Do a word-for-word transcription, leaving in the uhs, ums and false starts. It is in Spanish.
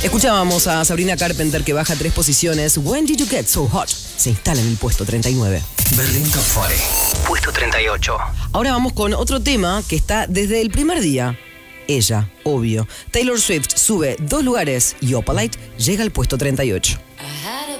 Escuchábamos a Sabrina Carpenter que baja tres posiciones. When Did You Get So Hot? Se instala en el puesto treinta y nueve. Berlín Top cuarenta, puesto treinta y ocho. Ahora vamos con otro tema que está desde el primer día. Ella, obvio. Taylor Swift sube dos lugares y Opalite llega al puesto treinta y ocho.